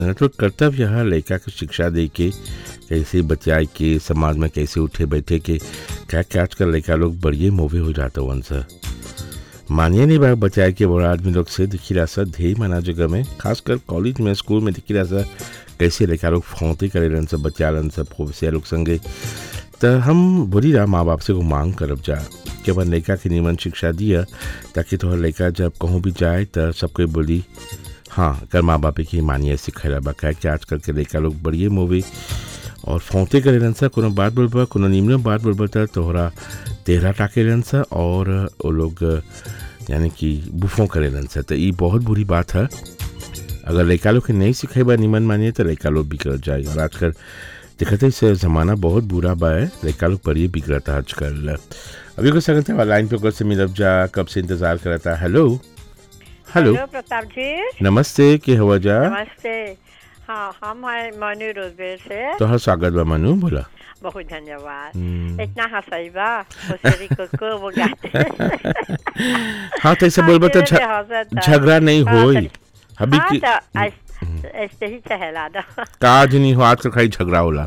तो कर्तव्य है लड़का के शिक्षा दे के कैसे बचाए के समाज में कैसे उठे बैठे के क्या क्या आजकल लड़का लोग बड़िए मोवे हो जाते वन सर मानिए नहीं बात बचाए के बड़ा आदमी लोग से दिखी रहा सर ढेर माना जगह में खासकर कॉलेज में स्कूल में दिखी रहा सर कैसे लड़का लोग फौती करे रहन सब बच्चा रहन सब प्रोफेसर लोग संगे तो हम बुरी रहा माँ बाप से को मांग करब जा कि अपन लड़का के निमन शिक्षा दिया ताकि तोहर लड़का जब कहूँ भी जाए तो सबको बोली हाँ अगर माँ बाप की मानिए सिखाया बा क्या कि आजकल के लड़का लोग बड़िए मोवे और फौते करे रहन सा कोनो बात बोलबा कोनो निमन बात बोलबा तो तोहरा तेरा टाके रहन सा और वो लोग यानी कि बुफों करे रहन सा तो ये बहुत बुरी बात है अगर लड़का लोग के नहीं सिखेबा निमन मानिए तो लड़का लोग बिगड़ जाए और आजकल देखते इस ज़माना बहुत बुरा बा है लड़का लोग पर ये बिगड़ता आजकल अभी कुछ सकते हैं लाइन पे कल से मिलब जा कब से इंतज़ार करता हेलो हेलो प्रताप जी नमस्ते के हवा जा नमस्ते हाँ हम हैं मनु रोजबेर से तो हर स्वागत बा मनु बोला बहुत धन्यवाद इतना हंसाई बा होशियारी को वो गाते हाँ तो ऐसे बोलबा तो झगड़ा नहीं होई अभी की ऐसे ही चहला दो काज नहीं हो आजकल खाली झगड़ा होला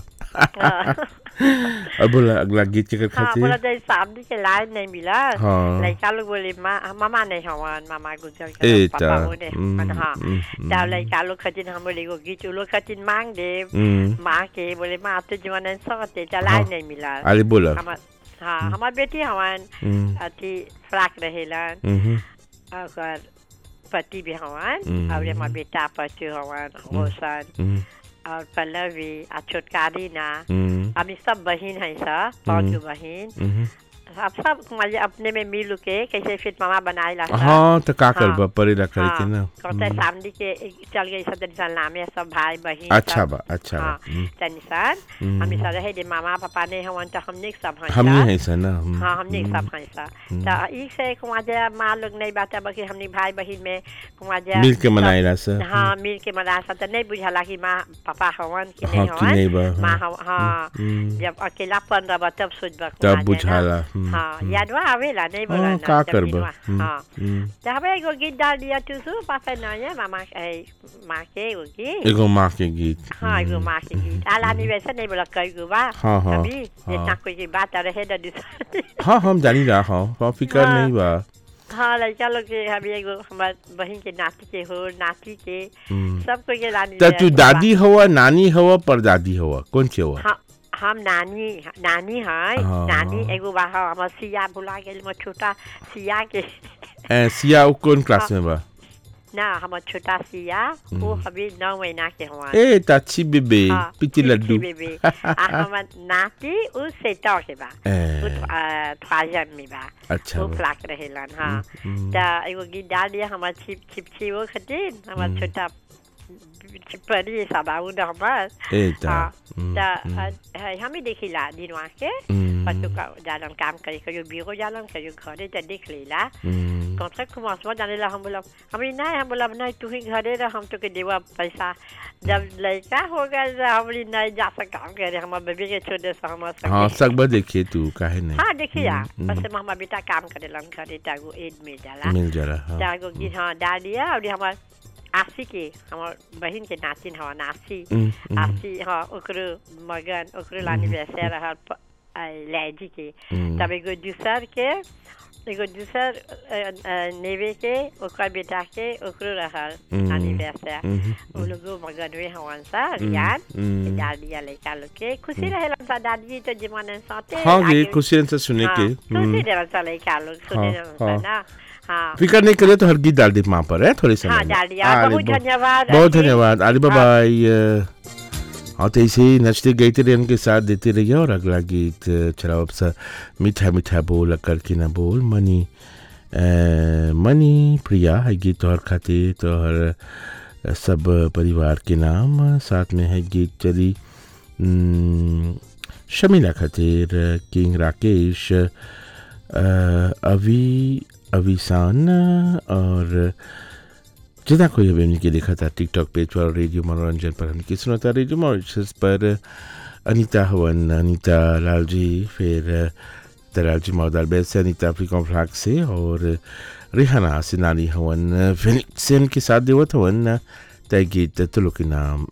अब बोला अगला गीत के खाते हाँ बोला जैसे शादी के लाइन नहीं मिला हाँ लड़का लोग बोले मामा नहीं हवन मामा गुजर ए गए ता पापा बोले हाँ तब लड़का लोग खतिन हम बोले वो गीत लोग खतिन मांग दे माँ के बोले माँ तो जीवन सोते लाइन नहीं मिला अरे बोला हाँ हमार बेटी हवन अथी फ्राक रहेलन और पति भी हवन और हमार बेटा पति हवन रोशन और पल्लवी और छोटकारी ना अभी सब बहन है सब 5 बहन अब सब अपने में मिल के कैसे फिर मामा बनाए ला हाँ तो का करबा परेला करे के ना कहते सामने के चल गई सब निशान नामे सब भाई बहन अच्छा बा अच्छा हाँ निशान हम सब रहे दे मामा पापा ने हवन तो हमने सब हैं हमने है सा ना हाँ हमने सब हैं सा तो ई से कुमाजा माँ लोग नहीं बात बाकी हमने भाई बहन में कुमाजा मिल के मनाइला सा हाँ मिल के मना सा तो नहीं बुझाला कि माँ पापा हवन कि नहीं हवन माँ हाँ जब अकेलापन रहा तब सोचबा तब बुझाला हाँ यादवा आवेला नहीं बोला ना का करबा हाँ तो हमें एगो गीत डाल दिया तू सु पापा नहीं मामा माँ के वो गीत एगो माँ के गीत हाँ एगो माँ के गीत आलानी वैसे नहीं बोला कई गो बा हाँ हाँ अभी जितना कोई की बात रहे ना दूसरा हाँ हम जानी रहा हाँ फिकर नहीं बा हाँ लड़का लोग के अभी एगो हमार बहन के नाती के हो नाती के सब कोई के लानी तो तू दादी हवा नानी हवा परदादी हवा कौन सी हवा हम नानी है नानी एगो बा हमर सिया भुला गेल म छोटा सिया के सिया कौन क्लास में बा ना हमर छोटा सिया वो अभी 9 महीना के हुआ ए ताची बेबे पिटी लड्डू बेबे हमर नाती उ सेटा के बा उ ट्राजम में बा अच्छा वो फ्लाक रहेलन हां त एगो गीत डाल दिया हमर छिपछी वो खतिन हमर छोटा परी सबाऊ नंबर हम ही देखिला दिनवा के बच्चों का जालन काम करे कहियो बीगो जालन कहियो घरे तो देख लेला कॉन्ट्रैक्ट कुमासवा जाने ला हम बोला नहीं तू ही घरे रह हम तो के देवा पैसा जब लड़का हो गया हम नहीं जा सका काम करे हम बेबी के छोड़े से हम हां सकबा देखिए तू काहे नहीं हां देखिया बस मामा बेटा काम करेलन घरे तागो एड मिल जाला तागो की हां डाल दिया और हमार आसी के हमार बहन के नातिन हवा नासी आसी हाँ ओकरो मगन ओकरो लानी वैसे रहा लैजी के तब एगो दूसर नेवे के ओकर बेटा के ओकरो रहा लानी वैसे वो लोगो मगन वे हवन सा रियान डाल दिया लड़का लोग के खुशी रहेलन सा दादी तो जीवन साथे हाँ ये खुशी से सुने के खुशी रहेलन सा लड़का लोग सुने ना हाँ फिकर नहीं करे तो हर गीत डाल दी माँ पर है थोड़ी समय हाँ डाल दिया बहुत धन्यवाद अरे बाय हाँ तो ऐसे ही नचते गाते रहे उनके साथ देते रहिए और अगला गीत चलाओ अब सा मीठा मीठा बोल करके ना बोल मनी प्रिया है गीत तोहर खातिर तोहर सब परिवार के नाम साथ में है गीत चली शमीला खातिर किंग राकेश अविसान और जितना कोई अभी हमने देखा था टिकटॉक पेज पर रेडियो मनोरंजन पर हमने सुना था रेडियो मॉरिशस पर अनीता हवन अनीता लाल जी फिर दलाल जी मौदार बैद से अनीता अफ्रीकन फ्लैग से और रिहाना सिनाली हवन फिनिक्सन के साथ देवत हवन तय गीत तुलो के नाम